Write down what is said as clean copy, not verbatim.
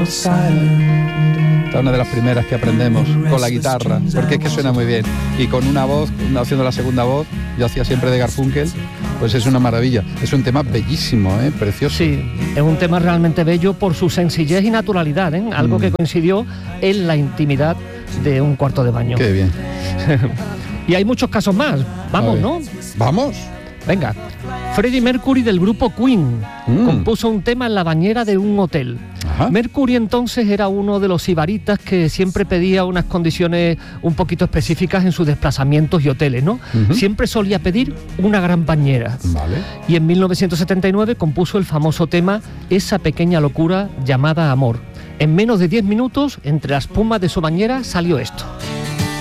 Esta es una de las primeras que aprendemos con la guitarra, porque es que suena muy bien. Y con una voz, haciendo la segunda voz, yo hacía siempre de Garfunkel, pues es una maravilla. Es un tema bellísimo, precioso. Sí, es un tema realmente bello por su sencillez y naturalidad, algo que coincidió en la intimidad de un cuarto de baño. Qué bien. Y hay muchos casos más. Vamos, ¿no? Vamos. Venga. Freddie Mercury del grupo Queen compuso un tema en la bañera de un hotel. Ajá. Mercury entonces era uno de los sibaritas que siempre pedía unas condiciones un poquito específicas en sus desplazamientos y hoteles, ¿no? Siempre solía pedir una gran bañera. Vale. Y en 1979 compuso el famoso tema Esa pequeña locura llamada amor. En menos de 10 minutos, entre la espuma de su bañera, salió esto.